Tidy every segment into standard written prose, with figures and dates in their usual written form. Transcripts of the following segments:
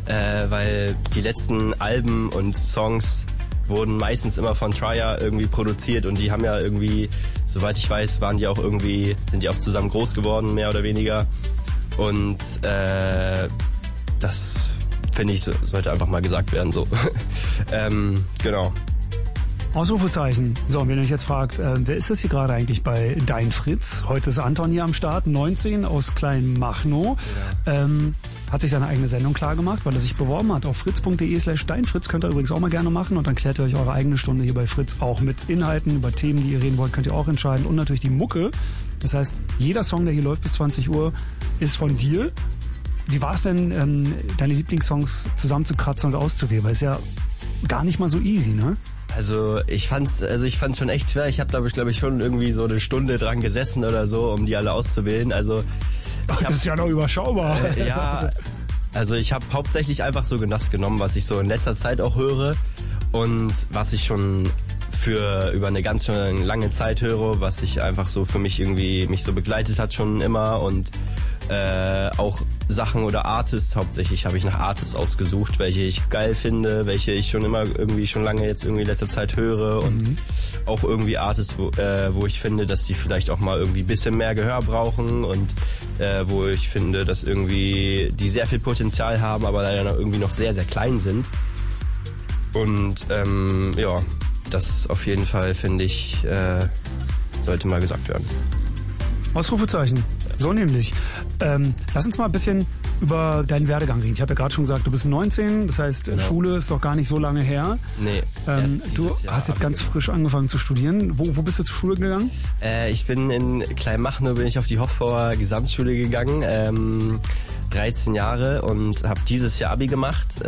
weil die letzten Alben und Songs wurden meistens immer von Trier irgendwie produziert und die haben ja irgendwie, soweit ich weiß, sind die auch zusammen groß geworden, mehr oder weniger. Und das finde ich, sollte einfach mal gesagt werden, so. Genau. Ausrufezeichen. So, und wenn ihr euch jetzt fragt, wer ist das hier gerade eigentlich bei Dein Fritz? Heute ist Anton hier am Start, 19 aus Kleinmachnow. Ja. Hat sich seine eigene Sendung klargemacht, weil er sich beworben hat. Auf fritz.de/deinfritz könnt ihr übrigens auch mal gerne machen und dann klärt ihr euch eure eigene Stunde hier bei Fritz auch mit Inhalten, über Themen, die ihr reden wollt, könnt ihr auch entscheiden und natürlich die Mucke. Das heißt, jeder Song, der hier läuft bis 20 Uhr, ist von dir. Wie war es denn, deine Lieblingssongs zusammenzukratzen und auszuwählen? Weil es ja gar nicht mal so easy, ne? Also ich fand's schon echt schwer. Ich habe glaube ich schon irgendwie so eine Stunde dran gesessen oder so, um die alle auszuwählen. Also das ist ja noch überschaubar. Ja, also ich habe hauptsächlich einfach so das genommen, was ich so in letzter Zeit auch höre und was ich schon über eine ganz schön lange Zeit höre, was ich einfach so für mich irgendwie mich so begleitet hat schon immer und auch Sachen oder Artists, hauptsächlich habe ich nach Artists ausgesucht, welche ich geil finde, welche ich schon lange jetzt irgendwie in letzter Zeit höre und auch irgendwie Artists, wo ich finde, dass die vielleicht auch mal irgendwie ein bisschen mehr Gehör brauchen und wo ich finde, dass irgendwie die sehr viel Potenzial haben, aber leider noch irgendwie noch sehr, sehr klein sind. Und ja, das auf jeden Fall, finde ich, sollte mal gesagt werden. Ausrufezeichen. So nämlich. Lass uns mal ein bisschen über deinen Werdegang reden. Ich habe ja gerade schon gesagt, du bist 19, das heißt, genau. Schule ist doch gar nicht so lange her. Nee. Du hast jetzt ganz frisch angefangen zu studieren. Wo bist du zur Schule gegangen? Ich bin in Kleinmachnow, bin ich auf die Hofbauer Gesamtschule gegangen, 13 Jahre und habe dieses Jahr Abi gemacht.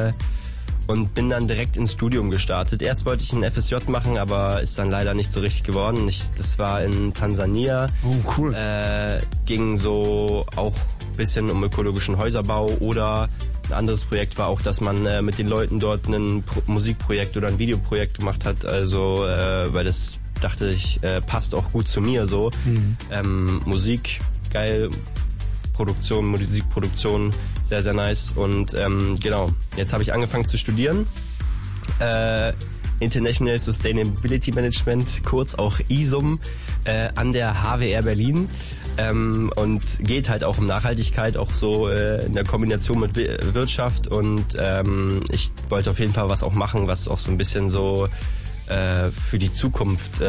Und bin dann direkt ins Studium gestartet. Erst wollte ich ein FSJ machen, aber ist dann leider nicht so richtig geworden. Das war in Tansania. Oh, cool. Ging so auch ein bisschen um ökologischen Häuserbau oder ein anderes Projekt war auch, dass man mit den Leuten dort ein Musikprojekt oder ein Videoprojekt gemacht hat. Also, weil das dachte ich, passt auch gut zu mir so. Musik, geil, Musikproduktion, sehr, sehr nice. Und genau, jetzt habe ich angefangen zu studieren. International Sustainability Management, kurz auch ISUM, an der HWR Berlin. Und geht halt auch um Nachhaltigkeit, auch so in der Kombination mit Wirtschaft. Und ich wollte auf jeden Fall was auch machen, was auch so ein bisschen so für die Zukunft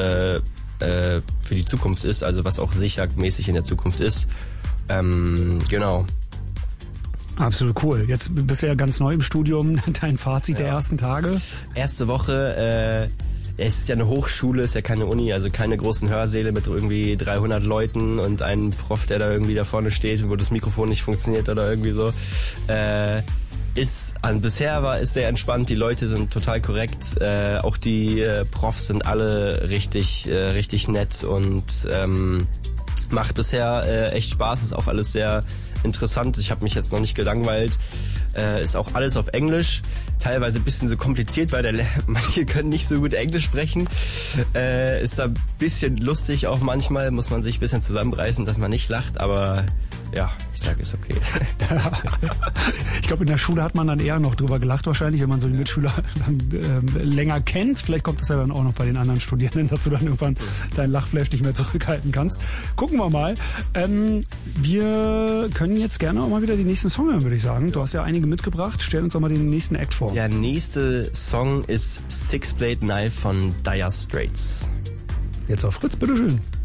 ist, also was auch sichermäßig in der Zukunft ist. Genau. Absolut cool. Jetzt bist du ja ganz neu im Studium. Dein Fazit der ersten Tage? Erste Woche, es ist ja eine Hochschule, ist ja keine Uni, also keine großen Hörsäle mit irgendwie 300 Leuten und einem Prof, der da irgendwie da vorne steht, wo das Mikrofon nicht funktioniert oder irgendwie so. Ist sehr entspannt, die Leute sind total korrekt, auch die Profs sind alle richtig nett und macht bisher echt Spaß, ist auch alles sehr interessant. Ich habe mich jetzt noch nicht gelangweilt. Ist auch alles auf Englisch. Teilweise ein bisschen so kompliziert, weil manche können nicht so gut Englisch sprechen. Ist da ein bisschen lustig auch manchmal. Muss man sich ein bisschen zusammenreißen, dass man nicht lacht. Aber ja, ich sage, ist okay. Ich glaube, in der Schule hat man dann eher noch drüber gelacht wahrscheinlich, wenn man so die Mitschüler dann länger kennt. Vielleicht kommt das ja dann auch noch bei den anderen Studierenden, dass du dann irgendwann deinen Lachflash nicht mehr zurückhalten kannst. Gucken wir mal. Wir können jetzt gerne auch mal wieder die nächsten Songs hören, würde ich sagen. Du hast ja einige mitgebracht. Stell uns doch mal den nächsten Act vor. Der nächste Song ist Six Blade Knife von Dire Straits. Jetzt auf Fritz, bitteschön.